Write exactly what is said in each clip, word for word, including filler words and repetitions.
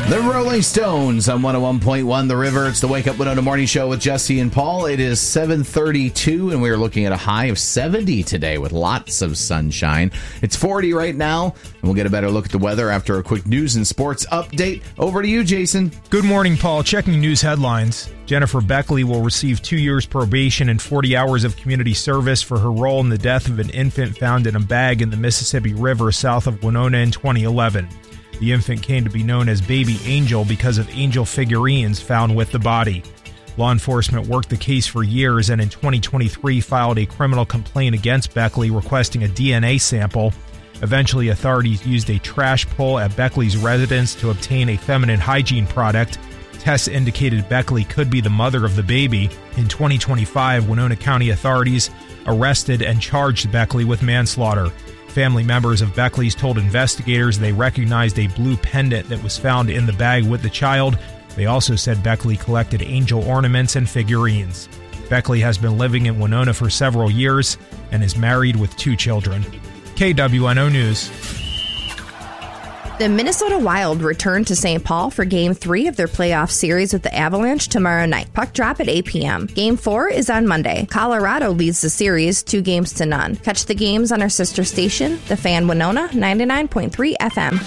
The Rolling Stones on one oh one point one The River. It's the Wake Up Winona Morning Show with Jesse and Paul. It is seven thirty-two, and we are looking at a high of seventy today with lots of sunshine. It's forty right now, and we'll get a better look at the weather after a quick news and sports update. Over to you, Jason. Good morning, Paul. Checking news headlines. Jennifer Beckley will receive two years probation and forty hours of community service for her role in the death of an infant found in a bag in the Mississippi River south of Winona in twenty eleven. The infant came to be known as Baby Angel because of angel figurines found with the body. Law enforcement worked the case for years and in twenty twenty-three filed a criminal complaint against Beckley requesting a D N A sample. Eventually, authorities used a trash pull at Beckley's residence to obtain a feminine hygiene product. Tests indicated Beckley could be the mother of the baby. In twenty twenty-five, Winona County authorities arrested and charged Beckley with manslaughter. Family members of Beckley's told investigators they recognized a blue pendant that was found in the bag with the child. They also said Beckley collected angel ornaments and figurines. Beckley has been living in Winona for several years and is married with two children. K W N O News. The Minnesota Wild return to Saint Paul for Game three of their playoff series with the Avalanche tomorrow night. Puck drop at eight p.m. Game four is on Monday. Colorado leads the series two games to none. Catch the games on our sister station, The Fan Winona, ninety-nine point three F M.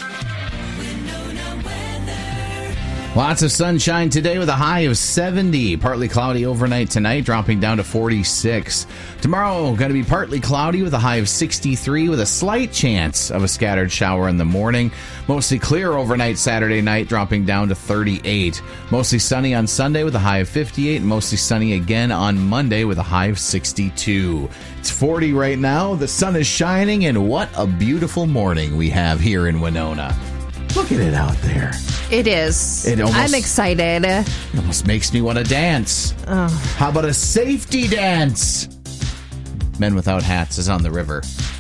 Lots of sunshine today with a high of seventy. Partly cloudy overnight tonight, dropping down to forty-six. Tomorrow, going to be partly cloudy with a high of sixty-three with a slight chance of a scattered shower in the morning. Mostly clear overnight Saturday night, dropping down to thirty-eight. Mostly sunny on Sunday with a high of fifty-eight. And mostly sunny again on Monday with a high of sixty-two. It's forty right now. The sun is shining, and what a beautiful morning we have here in Winona. Look at it out there. It is. It almost, I'm excited. It almost makes me want to dance. Oh. How about a safety dance? Men Without Hats is on the river.